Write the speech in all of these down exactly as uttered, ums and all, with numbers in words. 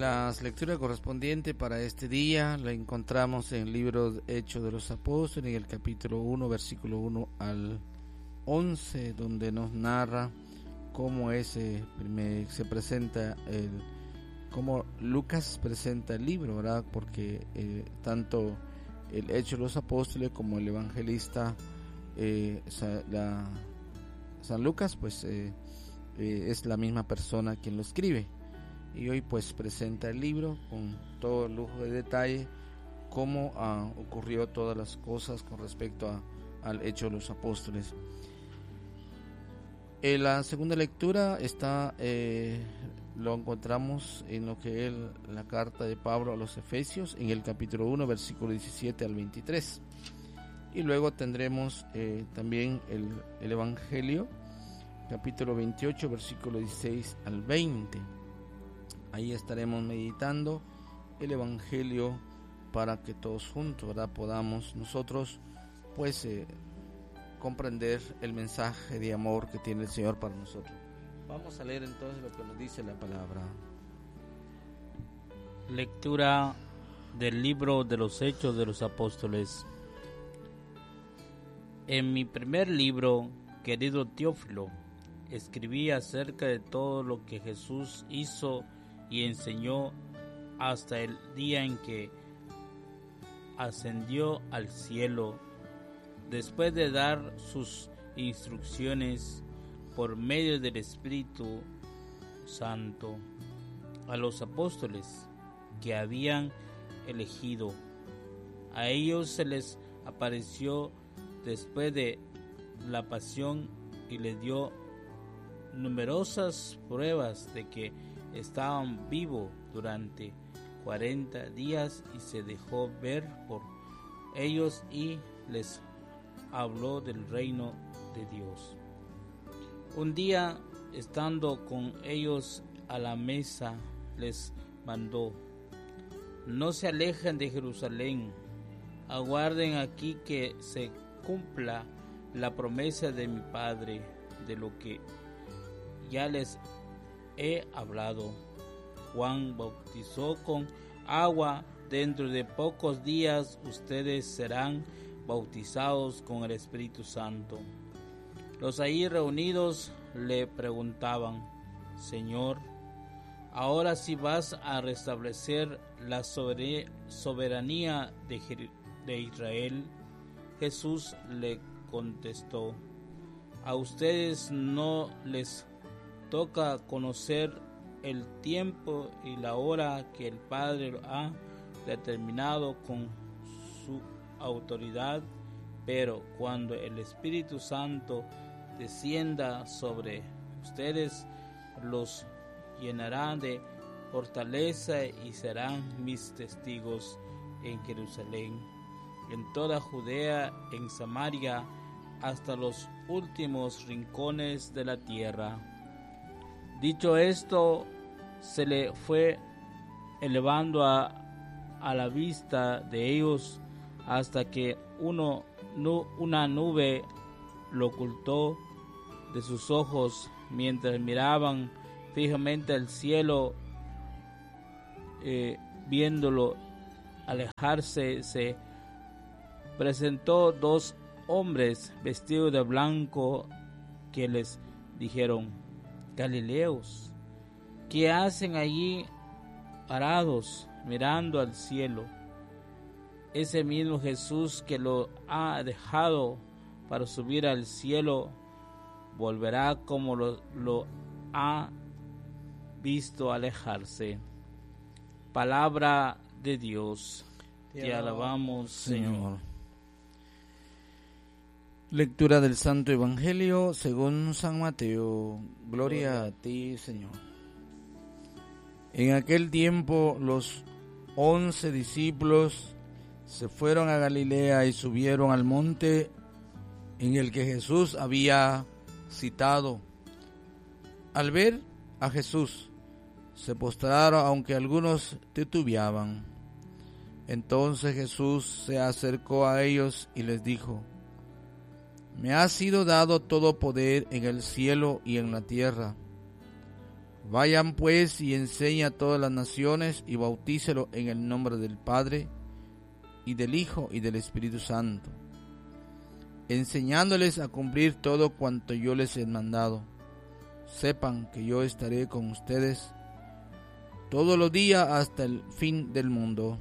Las lecturas correspondientes para este día la encontramos en el libro de Hechos de los Apóstoles, en el capítulo uno, versículo uno al once, donde nos narra cómo ese, se presenta el, cómo Lucas presenta el libro, ¿verdad? Porque eh, tanto el Hecho de los Apóstoles como el evangelista eh, la, San Lucas, pues eh, eh, es la misma persona quien lo escribe. Y hoy pues presenta el libro con todo lujo de detalle, cómo uh, ocurrió todas las cosas con respecto a, al Hecho de los Apóstoles. En la segunda lectura está eh, lo encontramos en lo que es la carta de Pablo a los Efesios, en el capítulo uno, versículo diecisiete al veintitrés. Y luego tendremos eh, también el, el Evangelio, capítulo veintiocho, versículo dieciséis al veinte. Ahí estaremos meditando el Evangelio para que todos juntos, ¿verdad?, podamos nosotros pues eh, comprender el mensaje de amor que tiene el Señor para nosotros. Vamos a leer entonces lo que nos dice la palabra. Lectura del libro de los Hechos de los Apóstoles. En mi primer libro, querido Teófilo, escribí acerca de todo lo que Jesús hizo y enseñó hasta el día en que ascendió al cielo, después de dar sus instrucciones por medio del Espíritu Santo a los apóstoles que habían elegido. A ellos se les apareció después de la pasión y les dio numerosas pruebas de que estaban vivos durante cuarenta días, y se dejó ver por ellos y les habló del reino de Dios. Un día, estando con ellos a la mesa, les mandó: no se alejen de Jerusalén, aguarden aquí que se cumpla la promesa de mi Padre, de lo que ya les he hablado. Juan bautizó con agua, dentro de pocos días ustedes serán bautizados con el Espíritu Santo. Los ahí reunidos le preguntaban: Señor, ¿ahora sí vas a restablecer la soberanía de, de Israel? Jesús le contestó: a ustedes no les toca conocer el tiempo y la hora que el Padre ha determinado con su autoridad, pero cuando el Espíritu Santo descienda sobre ustedes, los llenará de fortaleza y serán mis testigos en Jerusalén, en toda Judea, en Samaria, hasta los últimos rincones de la tierra. Dicho esto, se le fue elevando a, a la vista de ellos hasta que uno, nu, una nube lo ocultó de sus ojos. Mientras miraban fijamente al cielo, eh, viéndolo alejarse, se presentó dos hombres vestidos de blanco que les dijeron: Galileos, ¿qué hacen allí parados mirando al cielo? Ese mismo Jesús que lo ha dejado para subir al cielo volverá como lo, lo ha visto alejarse. Palabra de Dios. Te, Te alabamos, Señor. Señor. Lectura del Santo Evangelio según San Mateo. Gloria, Gloria a ti, Señor. En aquel tiempo los once discípulos se fueron a Galilea y subieron al monte en el que Jesús había citado. Al ver a Jesús, se postraron, aunque algunos titubeaban. Entonces Jesús se acercó a ellos y les dijo: Me ha sido dado todo poder en el cielo y en la tierra. Vayan pues y enseñen a todas las naciones y bautícelo en el nombre del Padre y del Hijo y del Espíritu Santo, enseñándoles a cumplir todo cuanto yo les he mandado. Sepan que yo estaré con ustedes todos los días hasta el fin del mundo.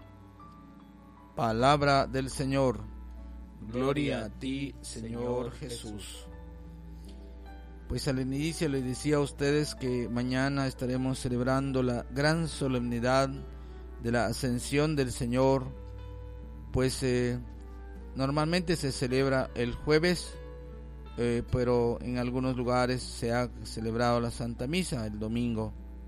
Palabra del Señor. Gloria a ti, Señor Jesús. Pues al inicio les decía a ustedes que mañana estaremos celebrando la gran solemnidad de la Ascensión del Señor. Pues eh, normalmente se celebra el jueves, eh, pero en algunos lugares se ha celebrado la Santa Misa el domingo.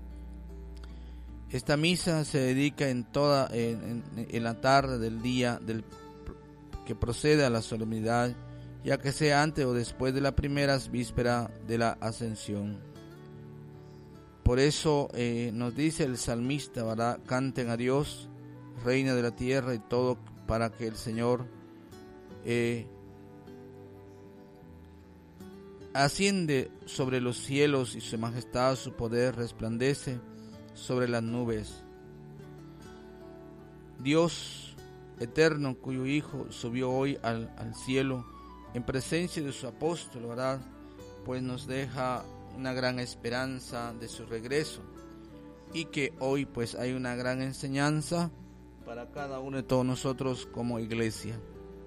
Esta misa se dedica en toda en, en, en la tarde del día del, que procede a la solemnidad, ya que sea antes o después de la primera víspera de la Ascensión. Por eso eh, nos dice el salmista, ¿verdad? Canten a Dios, Reina de la tierra y todo, para que el Señor eh, asciende sobre los cielos y su majestad, su poder resplandece sobre las nubes. Dios eterno, cuyo Hijo subió hoy al, al cielo en presencia de su apóstol, ¿verdad? Pues nos deja una gran esperanza de su regreso, y que hoy pues hay una gran enseñanza para cada uno de todos nosotros como iglesia.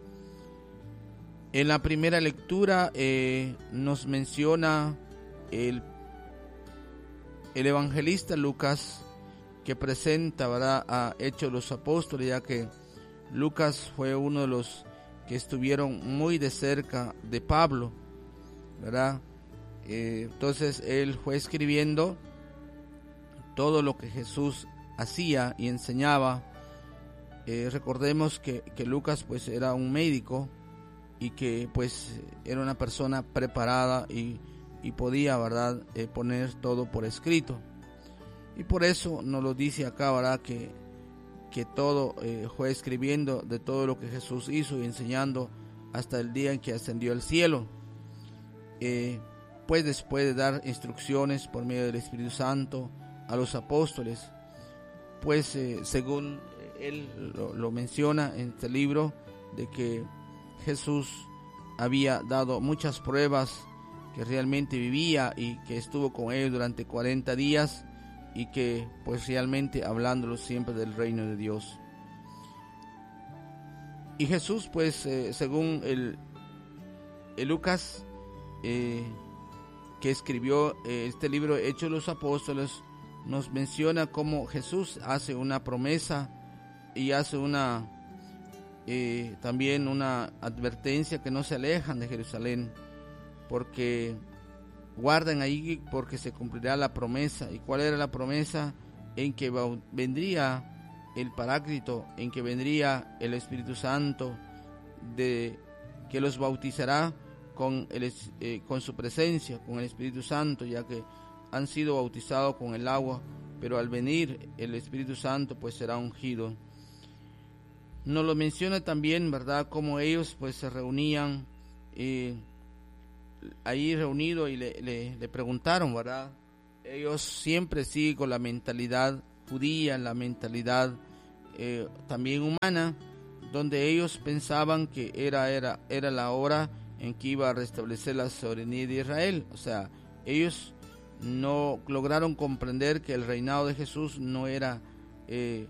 En la primera lectura eh, nos menciona el, el evangelista Lucas, que presenta, ¿verdad?, a Hechos de los Apóstoles, ya que Lucas fue uno de los que estuvieron muy de cerca de Pablo, ¿verdad? Eh, entonces él fue escribiendo todo lo que Jesús hacía y enseñaba. Eh, recordemos que, que Lucas pues era un médico y que pues era una persona preparada y, y podía, ¿verdad?, eh, poner todo por escrito. Y por eso nos lo dice acá, ¿verdad?, que que todo eh, fue escribiendo de todo lo que Jesús hizo y enseñando hasta el día en que ascendió al cielo. Eh, pues después de dar instrucciones por medio del Espíritu Santo a los apóstoles, pues eh, según él lo, lo menciona en este libro, de que Jesús había dado muchas pruebas, que realmente vivía y que estuvo con ellos durante cuarenta días, y que pues realmente hablándolo siempre del reino de Dios. Y Jesús pues eh, según el, el Lucas eh, que escribió eh, este libro Hechos de los Apóstoles, nos menciona cómo Jesús hace una promesa y hace una eh, también una advertencia, que no se alejan de Jerusalén, porque guarden ahí, porque se cumplirá la promesa. ¿Y cuál era la promesa? En que vendría el Paráclito, en que vendría el Espíritu Santo, de que los bautizará con, el, eh, con su presencia, con el Espíritu Santo, ya que han sido bautizados con el agua, pero al venir el Espíritu Santo pues será ungido. Nos lo menciona también, ¿verdad?, como ellos pues se reunían eh, ahí reunidos y le, le, le preguntaron, ¿verdad? Ellos siempre siguen con la mentalidad judía, la mentalidad eh, también humana, donde ellos pensaban que era, era, era la hora en que iba a restablecer la soberanía de Israel. O sea, ellos no lograron comprender que el reinado de Jesús no era eh,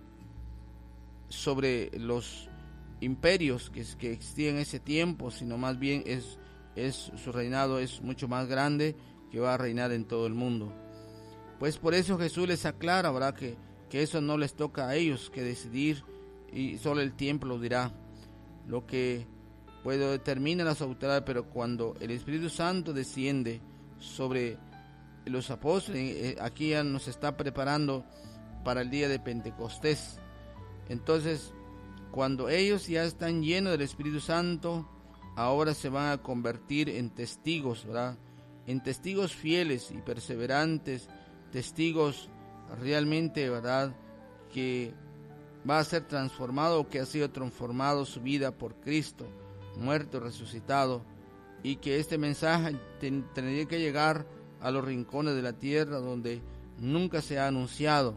sobre los imperios que, que existían en ese tiempo, sino más bien es Es, su reinado es mucho más grande, que va a reinar en todo el mundo. Pues por eso Jesús les aclara, ¿verdad?, que, que eso no les toca a ellos que decidir, y solo el tiempo lo dirá. Lo que puede determinar las autoridades, pero cuando el Espíritu Santo desciende sobre los apóstoles, aquí ya nos está preparando para el día de Pentecostés. Entonces, cuando ellos ya están llenos del Espíritu Santo, ahora se van a convertir en testigos, ¿verdad?, en testigos fieles y perseverantes, testigos realmente, ¿verdad?, que va a ser transformado, que ha sido transformado su vida por Cristo, muerto, resucitado, y que este mensaje ten, tendría que llegar a los rincones de la tierra donde nunca se ha anunciado.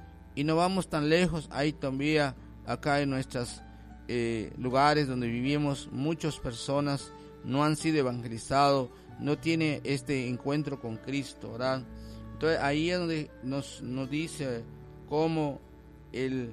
Y no vamos tan lejos, hay todavía acá en nuestros eh, lugares donde vivimos, muchas personas no han sido evangelizados, no tienen este encuentro con Cristo, ¿verdad? Entonces ahí es donde nos, nos dice cómo el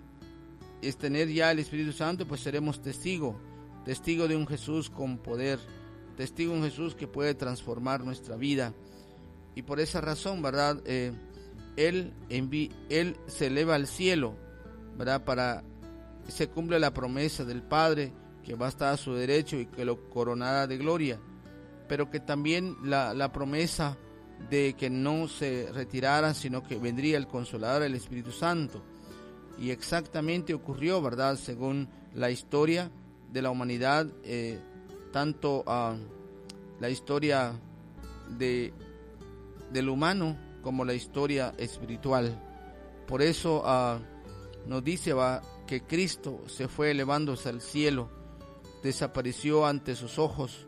es tener ya el Espíritu Santo, pues seremos testigos, testigos de un Jesús con poder, testigo de un Jesús que puede transformar nuestra vida. Y por esa razón, ¿verdad? Eh, él, envi- él se eleva al cielo, ¿verdad? Para se cumple la promesa del Padre, que va a estar a su derecho y que lo coronará de gloria, pero que también la, la promesa de que no se retirara, sino que vendría el Consolador, el Espíritu Santo. Y exactamente ocurrió, ¿verdad? Según la historia de la humanidad, eh, tanto uh, la historia de, del humano como la historia espiritual. Por eso uh, nos dice va, que Cristo se fue elevándose al cielo, desapareció ante sus ojos,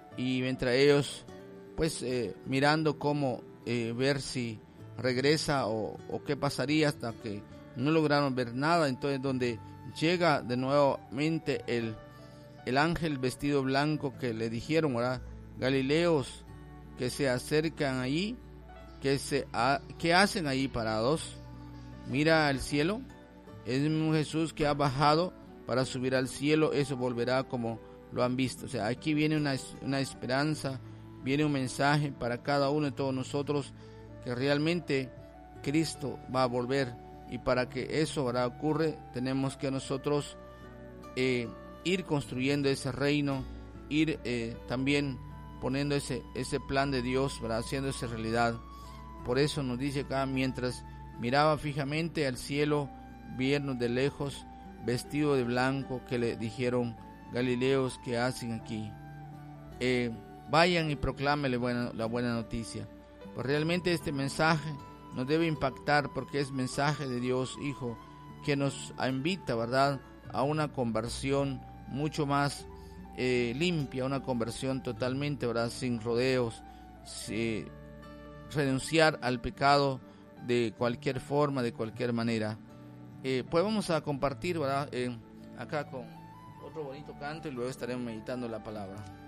y mientras ellos, pues, eh, mirando cómo eh, ver si regresa o, o qué pasaría, hasta que no lograron ver nada. Entonces donde llega de nuevamente el, el ángel vestido blanco, que le dijeron, ¿verdad? Galileos que se acercan allí, que se a, ¿qué hacen allí parados? Mira al cielo, es un Jesús que ha bajado para subir al cielo, eso volverá como lo han visto. O sea, aquí viene una, una esperanza, viene un mensaje para cada uno de todos nosotros, que realmente Cristo va a volver. Y para que eso ahora ocurre, tenemos que nosotros eh, ir construyendo ese reino, ir eh, también poniendo ese, ese plan de Dios, ¿verdad? Haciendo esa realidad. Por eso nos dice acá, mientras miraba fijamente al cielo, vieron de lejos, vestido de blanco, que le dijeron, Galileos, ¿qué hacen aquí? Eh, vayan y proclámenle buena, la buena noticia. Pues realmente este mensaje nos debe impactar, porque es mensaje de Dios Hijo, que nos invita, ¿verdad?, a una conversión mucho más eh, limpia, una conversión totalmente, ¿verdad?, sin rodeos, sin renunciar al pecado de cualquier forma, de cualquier manera. Eh, pues vamos a compartir, ¿verdad?, eh, acá con otro bonito canto, y luego estaremos meditando la palabra.